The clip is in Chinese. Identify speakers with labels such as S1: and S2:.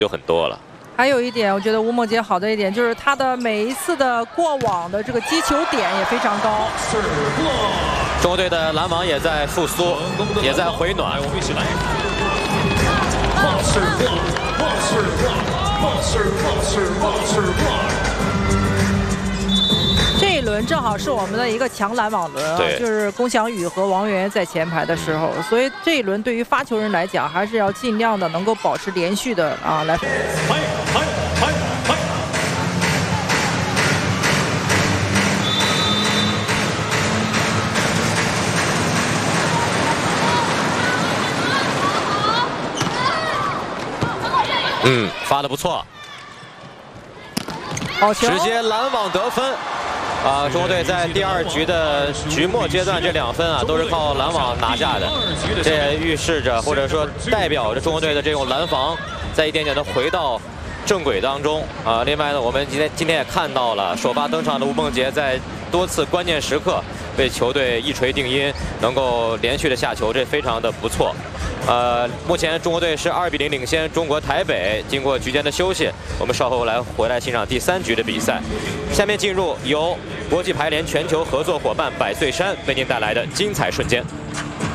S1: 就很多了。
S2: 还有一点，我觉得吴梦洁好的一点就是她的每一次的过网的这个击球点也非常高。
S1: 中国队的拦网也在复苏，也在回暖。
S3: 我们一起来。
S2: 这一轮正好是我们的一个强拦网轮啊，就是龚翔宇和王源在前排的时候，所以这一轮对于发球人来讲，还是要尽量的能够保持连续的啊来。
S1: 发得不错，
S2: 好球，
S1: 直接拦网得分。中国队在第2局的局末阶段这2分啊，都是靠拦网拿下的。这也预示着或者说代表着中国队的这种拦防在一点点的回到正轨当中啊。另外呢，我们今天也看到了首发登场的吴梦洁在多次关键时刻为球队一锤定音，能够连续的下球，这非常的不错。目前中国队是2比0领先中国台北。经过局间的休息，我们稍后回来欣赏第3局的比赛。下面进入由国际排联全球合作伙伴百岁山为您带来的精彩瞬间。